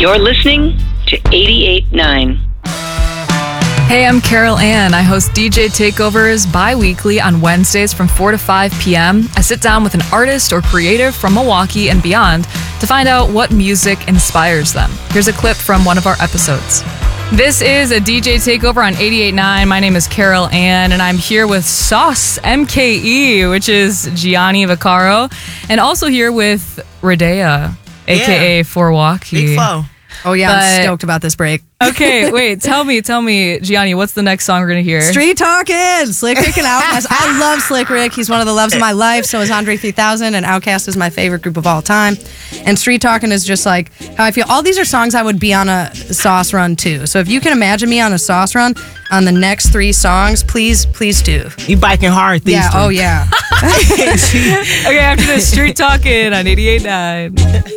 You're listening to 88.9. Hey, I'm Carol Ann. I host DJ Takeovers bi-weekly on Wednesdays from 4 to 5 p.m. I sit down with an artist or creative from Milwaukee and beyond to find out what music inspires them. Here's a clip from one of our episodes. This is a DJ Takeover on 88.9. My name is Carol Ann, and I'm here with Sauce MKE, which is Gianni Vaccaro, and also here with Radea, a.k.a. Forwalkie. Big flow. Oh, yeah, I'm stoked about this break. Okay, wait, tell me, Gianni, what's the next song we're going to hear? Street Talkin', Slick Rick and Outkast. I love Slick Rick. He's one of the loves of my life. So is Andre 3000, and Outkast is my favorite group of all time. And Street Talkin' is just like how I feel. All these are songs I would be on a Sauce run too. So if you can imagine me on a Sauce run on the next 3 songs, please do. You biking hard these Yeah, three. oh yeah. Okay, after this, Street Talkin' on 88.9.